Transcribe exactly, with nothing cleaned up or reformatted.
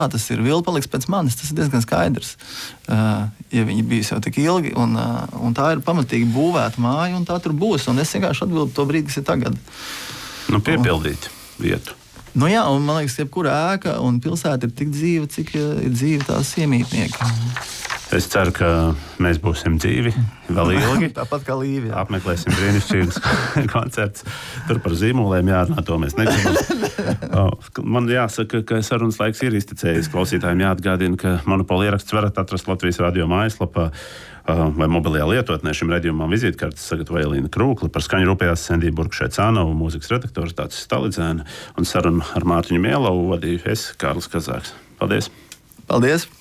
tas ir vilna paliks pēc manis, tas ir diezgan skaidrs. Uh, ja viņi bijis jau tik ilgi, un, uh, un tā ir pamatīgi būvēta māja, un tā tur būs. Un es vienkārši atbildu to brīdi, kas ir tagad. Nu, piepildīt un, vietu. Nu jā, un man liekas, jebkura ēka un pilsēta ir tik dzīva, cik uh, ir dzīvi tās iemītnieki. Es ceru, ka mēs būsim dzīvi vēl ilgi. Tāpat kā Līvija. Apmeklēsim brīnišķīgus koncertus. Tur par zīmoliem jārunā, to mēs negribam. Man jāsaka, ka sarunas laiks ir iztecējis. Klausītājiem jāatgādina, ka Monopola ieraksts varat atrast Latvijas radio mājaslapā vai mobilajā lietotnē. Šim redzījumam vizītkartes sagatavoja Elīna Krūkla, par skaņu rūpējās Sendija Burkšēcānova, mūzikas redaktors Tācis Stalidzēna un sarunu ar Mārtiņu Mielovu vadīju es, Kārlis Kazāks. Paldies! Paldies!